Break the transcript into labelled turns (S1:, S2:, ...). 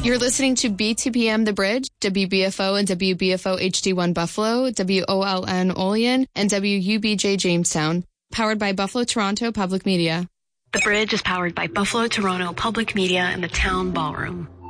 S1: You're listening to B2PM The Bridge, WBFO and WBFO HD1 Buffalo, WOLN Olean, and WUBJ Jamestown. Powered by Buffalo Toronto Public Media.
S2: The Bridge is powered by Buffalo Toronto Public Media and the Town Ballroom.